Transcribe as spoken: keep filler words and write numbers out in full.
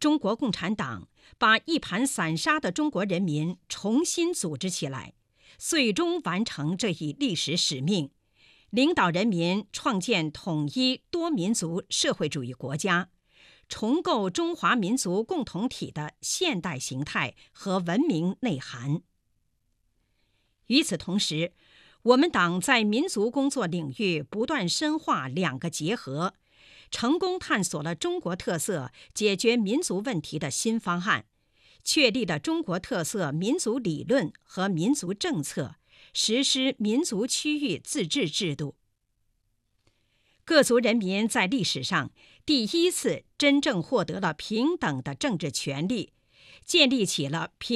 中国共产党把一盘散沙的中国人民重新组织起来，最终完成这一历史使命，领导人民创建统一多民族社会主义国家，重构中华民族共同体的现代形态和文明内涵。与此同时，我们党在民族工作领域不断深化两个结合，成功探索了中国特色解决民族问题的新方案，确立了中国特色民族理论和民族政策，实施民族区域自治制度。各族人民在历史上第一次真正获得了平等的政治权利，建立起了平